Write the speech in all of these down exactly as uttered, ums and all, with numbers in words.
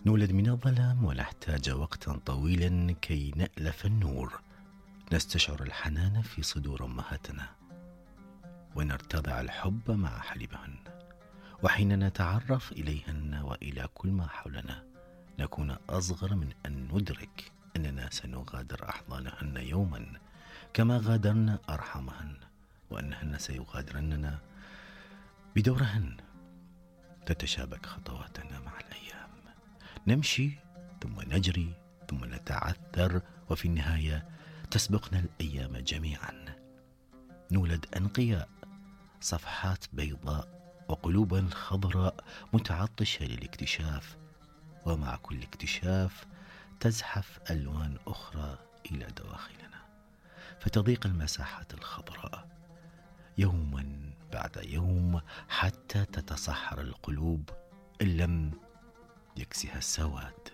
نولد من الظلام ونحتاج وقتا طويلا كي نألف النور، نستشعر الحنان في صدور أمهاتنا ونرتضع الحب مع حليبهن، وحين نتعرف إليهن وإلى كل ما حولنا نكون أصغر من أن ندرك أننا سنغادر أحضانهن يوما كما غادرنا أرحامهن، وأنهن سيغادرننا بدورهن. تتشابك خطواتنا مع الأيام، نمشي ثم نجري ثم نتعثر، وفي النهاية تسبقنا الأيام جميعا. نولد أنقياء، صفحات بيضاء وقلوبا خضراء متعطشة للاكتشاف، ومع كل اكتشاف تزحف ألوان أخرى إلى دواخلنا، فتضيق المساحات الخضراء يوما بعد يوم حتى تتصحر القلوب إن لم يكسها السواد.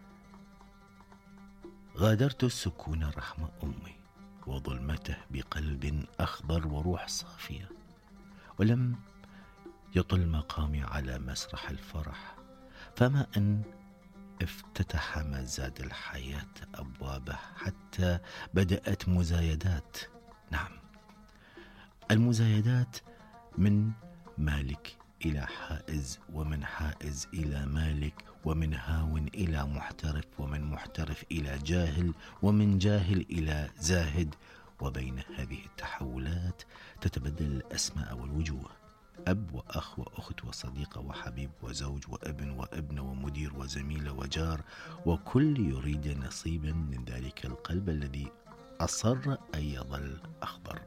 غادرت السكون رحم أمي وظلمته بقلب أخضر وروح صافية، ولم يطل مقامي على مسرح الفرح، فما أن افتتح مزاد الحياة أبوابه حتى بدأت مزايدات. نعم، المزايدات من مالك إلى حائز، ومن حائز إلى مالك، ومن هاو إلى محترف، ومن محترف إلى جاهل، ومن جاهل إلى زاهد. وبين هذه التحولات تتبدل الأسماء والوجوه، أب وأخ وأخت وصديقة وحبيب وزوج وابن وابنة ومدير وزميل وجار، وكل يريد نصيبا من ذلك القلب الذي أصر أن يظل أخضر.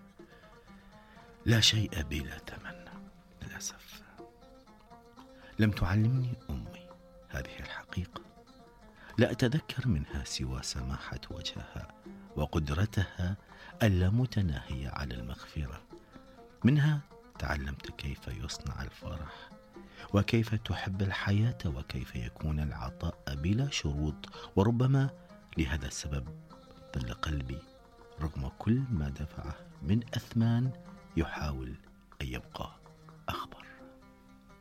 لا شيء بلا ثمن للأسف. لم تعلمني أمي هذه الحقيقة، لا أتذكر منها سوى سماحة وجهها وقدرتها اللامتناهية على المغفرة. منها تعلمت كيف يصنع الفرح، وكيف تحب الحياة، وكيف يكون العطاء بلا شروط. وربما لهذا السبب ظل قلبي رغم كل ما دفعه من أثمان يحاول أن يبقى.